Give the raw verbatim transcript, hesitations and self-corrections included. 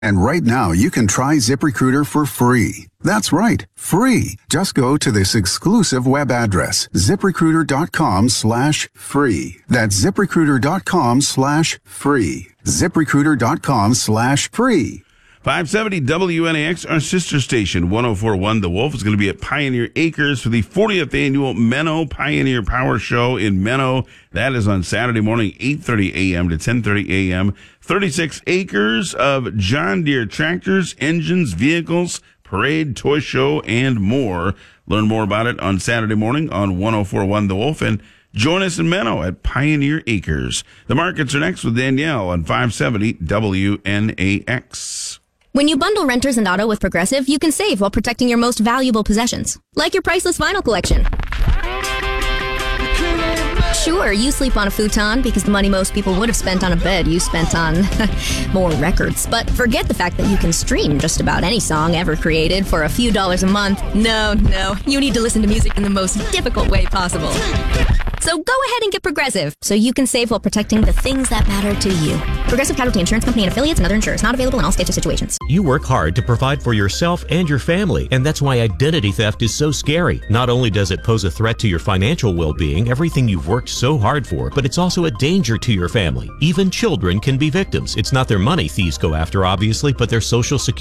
And right now, you can try ZipRecruiter for free. That's right, free. Just go to this exclusive web address, ZipRecruiter.com slash free. That's ZipRecruiter.com slash free. ZipRecruiter.com slash free. five seventy W N A X, our sister station, one oh four point one The Wolf, is going to be at Pioneer Acres for the fortieth annual Menno Pioneer Power Show in Menno. That is on Saturday morning, eight thirty a.m. to ten thirty a.m. thirty-six acres of John Deere tractors, engines, vehicles, parade, toy show, and more. Learn more about it on Saturday morning on one oh four point one The Wolf, and join us in Menno at Pioneer Acres. The markets are next with Danielle on five seventy W N A X. When you bundle renters and auto with Progressive, you can save while protecting your most valuable possessions, like your priceless vinyl collection. Sure, you sleep on a futon because the money most people would have spent on a bed you spent on more records. But forget the fact that you can stream just about any song ever created for a few dollars a month. No, no, you need to listen to music in the most difficult way possible. So go ahead and get Progressive so you can save while protecting the things that matter to you. Progressive Casualty Insurance Company and affiliates and other insurers. Not available in all states or situations. You work hard to provide for yourself and your family, and that's why identity theft is so scary. Not only does it pose a threat to your financial well-being, everything you've worked so hard for, but it's also a danger to your family. Even children can be victims. It's not their money thieves go after, obviously, but their social security.